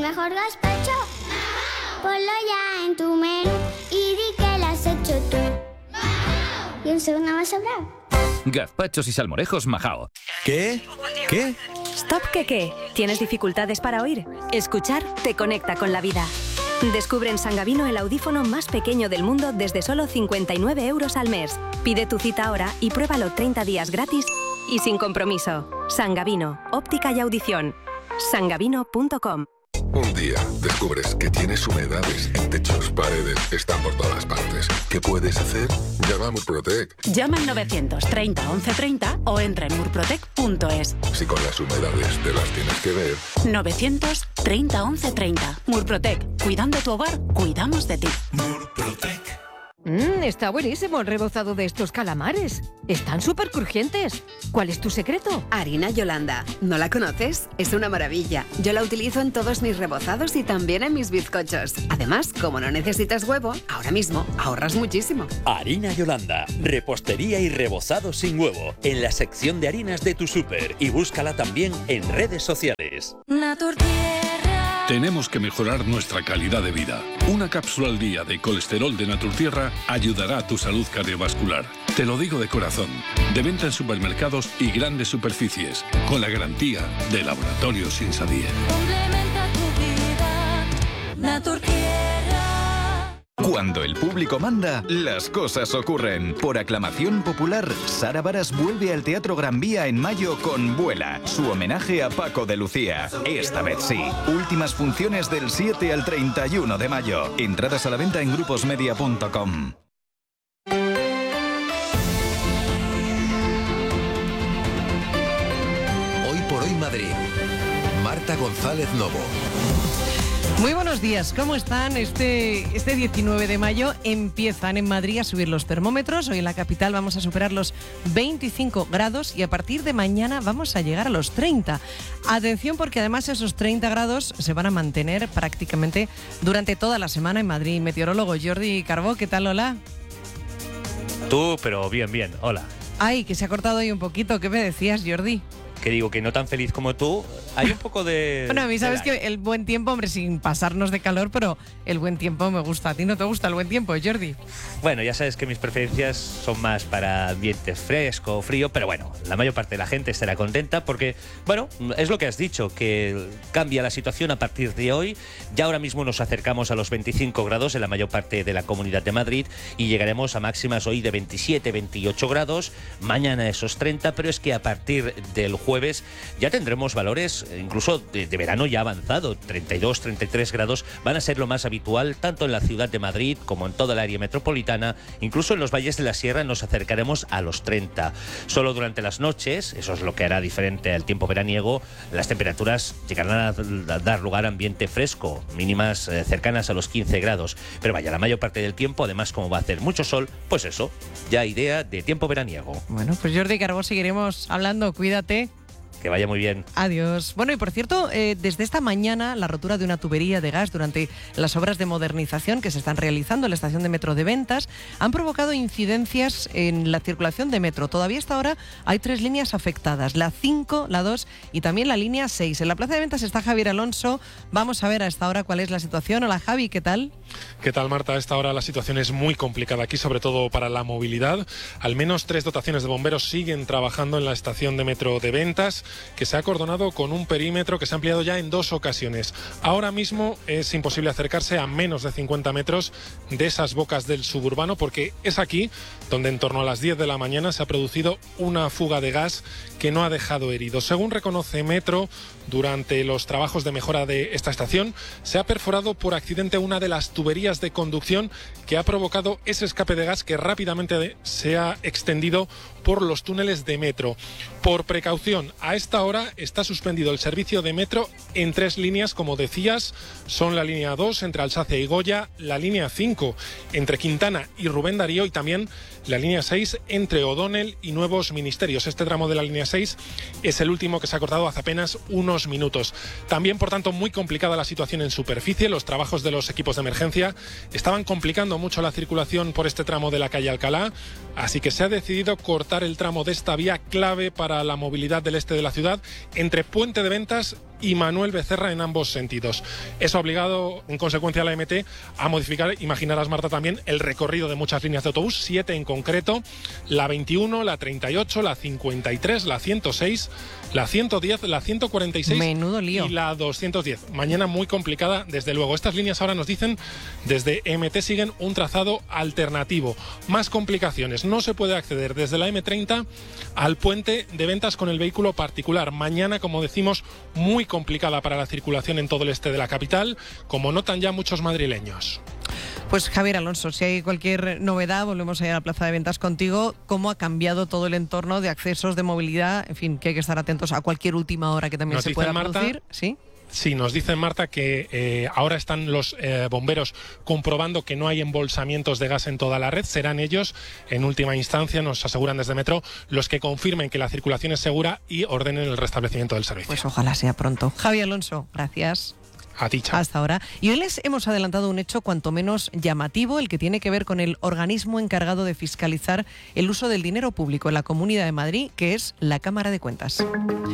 mejor gazpacho? Ponlo ya en tu menú y di que lo has hecho tú. Y un segundo más sobrar. Gazpachos y salmorejos Majao. ¿Qué? ¿Qué? Stop, ¿qué? ¿Tienes dificultades para oír? Escuchar te conecta con la vida. Descubre en Sangavino el audífono más pequeño del mundo desde solo 59 € al mes. Pide tu cita ahora y pruébalo 30 días gratis y sin compromiso. Sangavino, óptica y audición. Sangavino.com. Un día descubres que tienes humedades en techos, paredes, están por todas partes. ¿Qué puedes hacer? Llama a Murprotec. Llama al 930 1130 o entra en murprotec.es. Si con las humedades te las tienes que ver. 930 1130. Murprotec. Cuidando tu hogar, cuidamos de ti. Murprotec. Está buenísimo el rebozado de estos calamares. Están súper crujientes. ¿Cuál es tu secreto? Harina Yolanda. ¿No la conoces? Es una maravilla. Yo la utilizo en todos mis rebozados y también en mis bizcochos. Además, como no necesitas huevo, ahora mismo ahorras muchísimo. Harina Yolanda. Repostería y rebozado sin huevo. En la sección de harinas de tu súper. Y búscala también en redes sociales. Tenemos que mejorar nuestra calidad de vida. Una cápsula al día de colesterol de Naturtierra ayudará a tu salud cardiovascular. Te lo digo de corazón. De venta en supermercados y grandes superficies. Con la garantía de Laboratorios Insadier. Complementa tu vida, Naturtierra. Cuando el público manda, las cosas ocurren. Por aclamación popular, Sara Varas vuelve al Teatro Gran Vía en mayo con Vuela, su homenaje a Paco de Lucía. Esta vez sí. Últimas funciones del 7 al 31 de mayo. Entradas a la venta en gruposmedia.com. Hoy por hoy Madrid. Marta González Novo. Muy buenos días, ¿cómo están? Este 19 de mayo empiezan en Madrid a subir los termómetros. Hoy en la capital vamos a superar los 25 grados y a partir de mañana vamos a llegar a los 30. Atención porque además esos 30 grados se van a mantener prácticamente durante toda la semana en Madrid. Meteorólogo Jordi Carbó, ¿qué tal? Hola. Tú, pero bien, hola. Ay, que se ha cortado ahí un poquito. ¿Qué me decías, Jordi? Que digo que no tan feliz como tú, hay un poco de... Bueno, a mí sabes que el buen tiempo, hombre, sin pasarnos de calor, pero el buen tiempo me gusta. ¿A ti no te gusta el buen tiempo, Jordi? Bueno, ya sabes que mis preferencias son más para ambiente fresco, frío, pero bueno, la mayor parte de la gente estará contenta porque, bueno, es lo que has dicho, que cambia la situación a partir de hoy. Ya ahora mismo nos acercamos a los 25 grados en la mayor parte de la Comunidad de Madrid y llegaremos a máximas hoy de 27, 28 grados, mañana esos 30, pero es que a partir del jueves ya tendremos valores incluso de verano ya avanzado. 32, 33 grados van a ser lo más habitual tanto en la ciudad de Madrid como en toda el área metropolitana. Incluso en los valles de la sierra nos acercaremos a los 30. Solo durante las noches, eso es lo que hará diferente al tiempo veraniego, las temperaturas llegarán a dar lugar a ambiente fresco, mínimas cercanas a los 15 grados. Pero vaya, la mayor parte del tiempo, además como va a hacer mucho sol, pues eso, ya idea de tiempo veraniego. Bueno, pues Jordi Carbó, seguiremos hablando. Cuídate. Que vaya muy bien. Adiós. Bueno, y por cierto, desde esta mañana la rotura de una tubería de gas durante las obras de modernización que se están realizando en la estación de metro de Ventas han provocado incidencias en la circulación de metro. Todavía hasta ahora hay 3 líneas afectadas, la 5, la 2 y también la línea 6. En la plaza de Ventas está Javier Alonso. Vamos a ver a esta hora cuál es la situación. Hola Javi, ¿qué tal? ¿Qué tal, Marta? A esta hora la situación es muy complicada aquí, sobre todo para la movilidad. Al menos 3 dotaciones de bomberos siguen trabajando en la estación de metro de Ventas, que se ha acordonado con un perímetro que se ha ampliado ya en 2 ocasiones. Ahora mismo es imposible acercarse a menos de 50 metros de esas bocas del suburbano, porque es aquí donde en torno a las 10 de la mañana se ha producido una fuga de gas que no ha dejado heridos. Según reconoce Metro, durante los trabajos de mejora de esta estación se ha perforado por accidente una de las tuberías de conducción que ha provocado ese escape de gas que rápidamente se ha extendido por los túneles de Metro. Por precaución, a esta hora está suspendido el servicio de Metro en 3 líneas, como decías, son la línea 2 entre Alsacia y Goya, la línea 5 entre Quintana y Rubén Darío y también la línea 6 entre O'Donnell y Nuevos Ministerios. Este tramo de la línea 6 es el último que se ha cortado hace apenas unos minutos. También, por tanto, muy complicada la situación en superficie. Los trabajos de los equipos de emergencia estaban complicando mucho la circulación por este tramo de la calle Alcalá, así que se ha decidido cortar el tramo de esta vía clave para la movilidad del este de la ciudad entre Puente de Ventas y Manuel Becerra en ambos sentidos. Eso ha obligado, en consecuencia, a la MT a modificar, imaginarás, Marta, también el recorrido de muchas líneas de autobús, 7 en concreto, la 21, la 38, la 53, la 106, la 110, la 146 Menudo lío. y la 210. Mañana muy complicada, desde luego. Estas líneas ahora nos dicen, desde MT siguen un trazado alternativo. Más complicaciones. No se puede acceder desde la M30 al puente de ventas con el vehículo particular. Mañana, como decimos, muy complicada para la circulación en todo el este de la capital, como notan ya muchos madrileños. Pues Javier Alonso, si hay cualquier novedad, volvemos a ir a la plaza de ventas contigo. ¿Cómo ha cambiado todo el entorno de accesos, de movilidad? En fin, que hay que estar atentos a cualquier última hora que también se pueda producir. ¿Sí? Sí, nos dice Marta que ahora están los bomberos comprobando que no hay embolsamientos de gas en toda la red. Serán ellos, en última instancia, nos aseguran desde Metro, los que confirmen que la circulación es segura y ordenen el restablecimiento del servicio. Pues ojalá sea pronto. Javier Alonso, gracias. A ti, chao. Hasta ahora. Y hoy les hemos adelantado un hecho cuanto menos llamativo, el que tiene que ver con el organismo encargado de fiscalizar el uso del dinero público en la Comunidad de Madrid, que es la Cámara de Cuentas.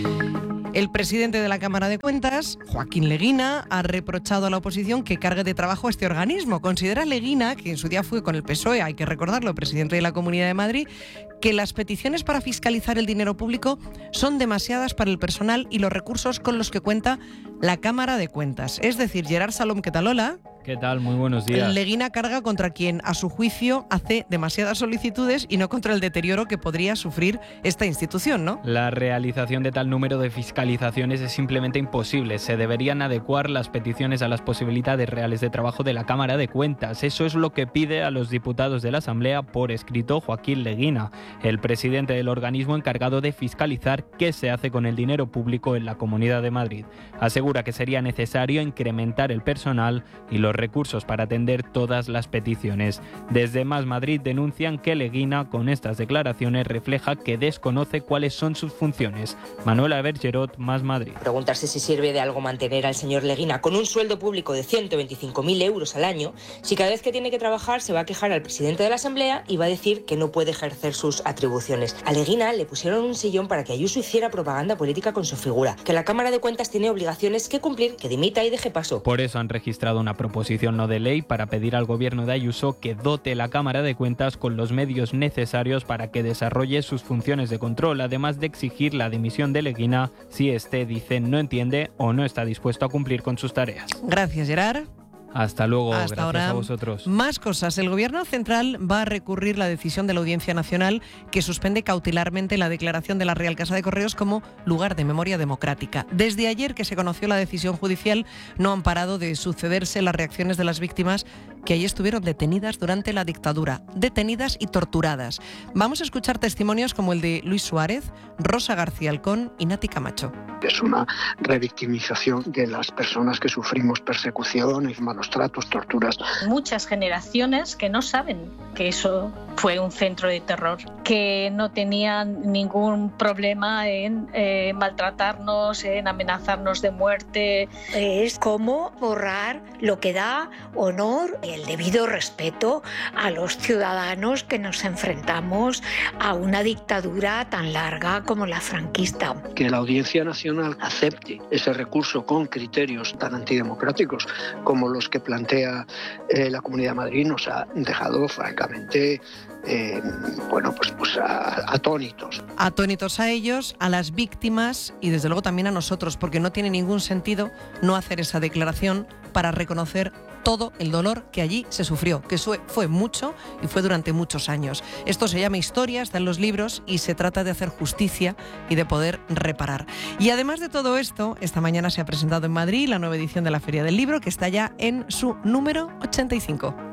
El presidente de la Cámara de Cuentas, Joaquín Leguina, ha reprochado a la oposición que cargue de trabajo a este organismo. Considera Leguina, que en su día fue con el PSOE, hay que recordarlo, presidente de la Comunidad de Madrid, que las peticiones para fiscalizar el dinero público son demasiadas para el personal y los recursos con los que cuenta la Cámara de Cuentas. Es decir, Gerard Salom, ¿qué tal? Hola. ¿Qué tal? Muy buenos días. Leguina carga contra quien, a su juicio, hace demasiadas solicitudes y no contra el deterioro que podría sufrir esta institución, ¿no? La realización de tal número de fiscalizaciones es simplemente imposible. Se deberían adecuar las peticiones a las posibilidades reales de trabajo de la Cámara de Cuentas. Eso es lo que pide a los diputados de la Asamblea por escrito Joaquín Leguina, el presidente del organismo encargado de fiscalizar qué se hace con el dinero público en la Comunidad de Madrid. Asegura que sería necesario incrementar el personal y los recursos para atender todas las peticiones. Desde Más Madrid denuncian que Leguina, con estas declaraciones, refleja que desconoce cuáles son sus funciones. Manuela Bergerot, Más Madrid. Preguntarse si sirve de algo mantener al señor Leguina con un sueldo público de 125.000 euros al año, si cada vez que tiene que trabajar se va a quejar al presidente de la Asamblea y va a decir que no puede ejercer sus atribuciones. A Leguina le pusieron un sillón para que Ayuso hiciera propaganda política con su figura, que la Cámara de Cuentas tiene obligaciones que cumplir, que dimita y deje paso. Por eso han registrado una proposición no de ley para pedir al gobierno de Ayuso que dote la Cámara de Cuentas con los medios necesarios para que desarrolle sus funciones de control, además de exigir la dimisión de Leguina si éste, dice, no entiende o no está dispuesto a cumplir con sus tareas. Gracias, Gerard. Hasta luego, Hasta gracias ahora. a vosotros. Más cosas. El Gobierno Central va a recurrir la decisión de la Audiencia Nacional que suspende cautelarmente la declaración de la Real Casa de Correos como lugar de memoria democrática. Desde ayer que se conoció la decisión judicial, no han parado de sucederse las reacciones de las víctimas que allí estuvieron detenidas durante la dictadura, detenidas y torturadas. Vamos a escuchar testimonios como el de Luis Suárez, Rosa García Alcón y Nati Camacho. Es una revictimización de las personas que sufrimos persecuciones, malos tratos, torturas. Muchas generaciones que no saben que eso fue un centro de terror, que no tenían ningún problema en maltratarnos, en amenazarnos de muerte. Es como borrar lo que da honor y el debido respeto a los ciudadanos que nos enfrentamos a una dictadura tan larga como la franquista. Que la Audiencia Nacional acepte ese recurso con criterios tan antidemocráticos como los que plantea la Comunidad de Madrid nos ha dejado francamente atónitos. Atónitos a ellos, a las víctimas y desde luego también a nosotros, porque no tiene ningún sentido no hacer esa declaración para reconocer todo el dolor que allí se sufrió, que fue mucho y fue durante muchos años. Esto se llama historia, está en los libros y se trata de hacer justicia y de poder reparar. Y además de todo esto, esta mañana se ha presentado en Madrid la nueva edición de la Feria del Libro, que está ya en su número 85.